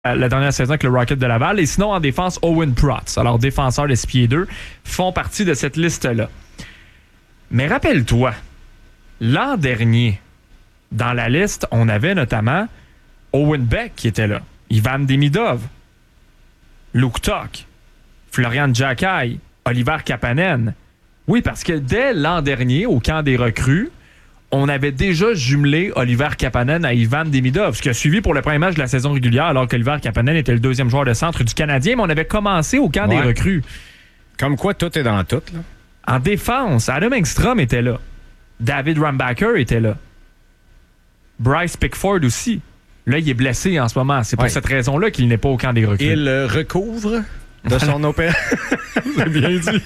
la dernière saison avec le Rocket de Laval. Et sinon, en défense, Owen Protz, alors défenseur de 6 pieds 2, font partie de cette liste-là. Mais rappelle-toi, l'an dernier, dans la liste, on avait notamment Owen Beck qui était là, Ivan Demidov, Luke Tuch, Florian Xhekaj, Oliver Kapanen. Oui, parce que dès l'an dernier, au camp des recrues, on avait déjà jumelé Oliver Kapanen à Ivan Demidov, ce qui a suivi pour le premier match de la saison régulière, alors qu'Oliver Kapanen était le deuxième joueur de centre du Canadien, mais on avait commencé au camp des recrues. Comme quoi, tout est dans tout, là. En défense, Adam Engstrom était là. David Rambacher était là. Bryce Pickford aussi. Là, il est blessé en ce moment. C'est pour cette raison-là qu'il n'est pas au camp des recrues. Il recouvre de son opération. C'est bien dit.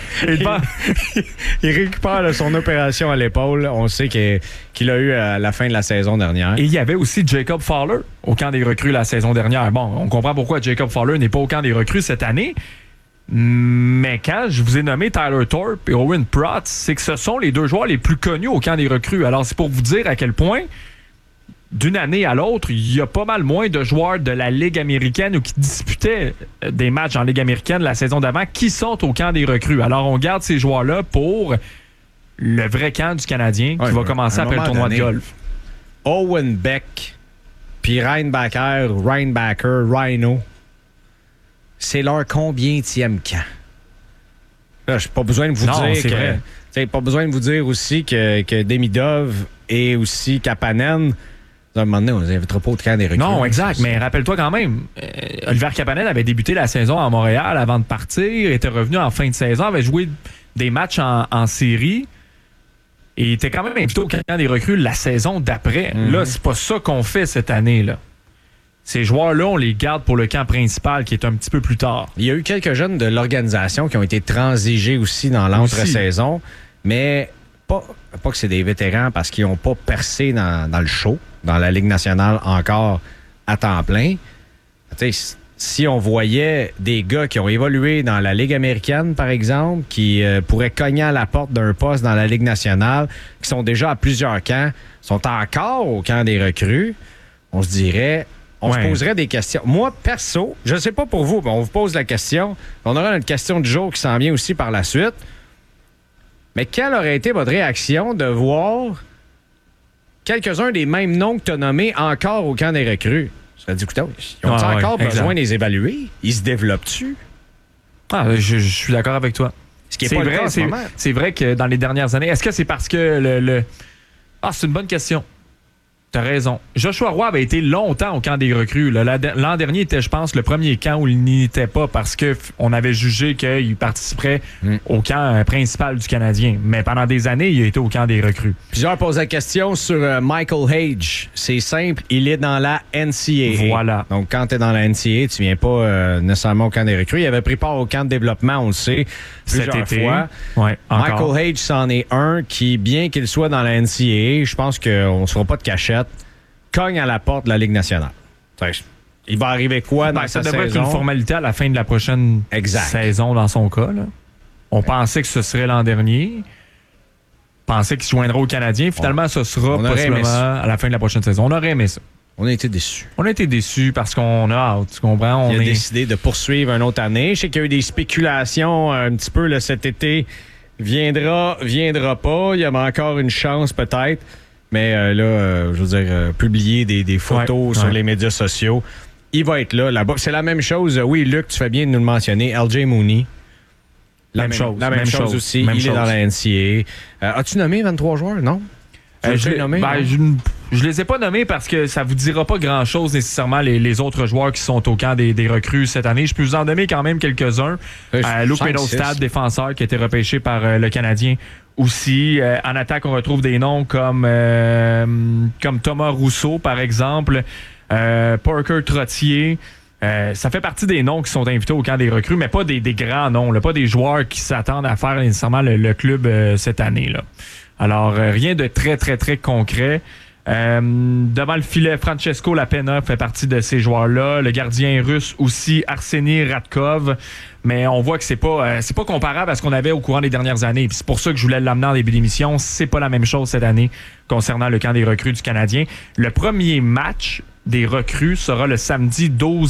Il récupère de son opération à l'épaule. On sait qu'il a eu à la fin de la saison dernière. Et il y avait aussi Jacob Fowler au camp des recrues la saison dernière. Bon, on comprend pourquoi Jacob Fowler n'est pas au camp des recrues cette année. Mais quand je vous ai nommé Tyler Thorpe et Owen Protz, c'est que ce sont les deux joueurs les plus connus au camp des recrues. Alors, c'est pour vous dire à quel point, d'une année à l'autre, il y a pas mal moins de joueurs de la Ligue américaine ou qui disputaient des matchs en Ligue américaine la saison d'avant qui sont au camp des recrues. Alors, on garde ces joueurs-là pour le vrai camp du Canadien qui va commencer après le tournoi de golf. Owen Beck, puis Reinbacher, Rhino, c'est leur combienième camp? Là, j'ai pas besoin de vous dire que... pas besoin de vous dire aussi que Demidov et aussi Kapanen... À un moment donné, on les invitera pas au camp des recrues. Non, exact. Mais rappelle-toi quand même, Oliver Kapanen avait débuté la saison à Montréal avant de partir, était revenu en fin de saison, avait joué des matchs en série et était quand même invité au camp des recrues la saison d'après. Là, c'est pas ça qu'on fait cette année, là. Ces joueurs-là, on les garde pour le camp principal qui est un petit peu plus tard. Il y a eu quelques jeunes de l'organisation qui ont été transigés aussi dans l'entre-saison, mais pas que c'est des vétérans parce qu'ils n'ont pas percé dans le show, dans la Ligue nationale encore à temps plein. T'sais, si on voyait des gars qui ont évolué dans la Ligue américaine, par exemple, qui pourraient cogner à la porte d'un poste dans la Ligue nationale, qui sont déjà à plusieurs camps, sont encore au camp des recrues, on se dirait... On se poserait des questions. Moi, perso, je ne sais pas pour vous, mais on vous pose la question. On aura une question du jour qui s'en vient aussi par la suite. Mais quelle aurait été votre réaction de voir quelques-uns des mêmes noms que tu as nommés encore au camp des recrues? Je serais dit, écoute, ils ont encore besoin de les évaluer? Ils se développent-tu? Je suis d'accord avec toi. Ce qui est pas vrai, c'est vrai que dans les dernières années, est-ce que c'est parce que c'est une bonne question. T'as raison. Joshua Roy avait été longtemps au camp des recrues. L'an dernier était, je pense, le premier camp où il n'y était pas parce qu'on avait jugé qu'il participerait au camp principal du Canadien. Mais pendant des années, il a été au camp des recrues. Plusieurs posent la question sur Michael Hage. C'est simple, il est dans la NCAA. Voilà. Donc, quand tu es dans la NCAA, tu viens pas nécessairement au camp des recrues. Il avait pris part au camp de développement, on le sait, plusieurs fois. Ouais, Michael Hage, c'en est un qui, bien qu'il soit dans la NCAA, je pense qu'on ne se fera pas de cachette, cogne à la porte de la Ligue nationale. Il va arriver quoi dans sa saison? Ça devrait être une formalité à la fin de la prochaine saison dans son cas. Là. On pensait que ce serait l'an dernier. On pensait qu'il se joindra au Canadien. Finalement, ce sera possiblement à la fin de la prochaine saison. On aurait aimé ça. On a été déçus. On a été déçus parce qu'on a hâte. Tu comprends? Il a décidé de poursuivre une autre année. Je sais qu'il y a eu des spéculations un petit peu là, cet été. Viendra pas. Il y a encore une chance peut-être. Mais je veux dire, publier des photos sur les médias sociaux, il va être là-bas. C'est la même chose. Oui, Luc, tu fais bien de nous le mentionner. LJ Mooney. La même chose aussi. Il est dans la NCAA. As-tu nommé 23 joueurs, non? Je les ai pas nommés parce que ça vous dira pas grand-chose nécessairement les autres joueurs qui sont au camp des recrues cette année. Je peux vous en nommer quand même quelques-uns. Luke Mittelstadt, défenseur qui a été repêché par le Canadien aussi. En attaque, on retrouve des noms comme Thomas Rousseau, par exemple, Parker Trottier. Ça fait partie des noms qui sont invités au camp des recrues, mais pas des grands noms, là, pas des joueurs qui s'attendent à faire nécessairement le club cette année, là. Alors, rien de très, très, très concret. Devant le filet, Francesco Lapena fait partie de ces joueurs-là. Le gardien russe aussi, Arseny Radkov. Mais on voit que c'est pas comparable à ce qu'on avait au courant des dernières années. Puis c'est pour ça que je voulais l'amener en début d'émission. C'est pas la même chose cette année concernant le camp des recrues du Canadien. Le premier match des recrues sera le samedi 12